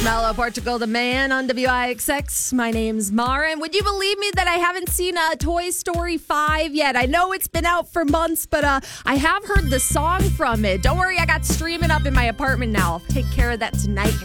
Mellow Portugal, the man on WIXX. My name's Mara. And would you believe me that I haven't seen Toy Story 5 yet? I know it's been out for months, but I have heard the song from it. Don't worry, I got streaming up in my apartment now. I'll take care of that tonight.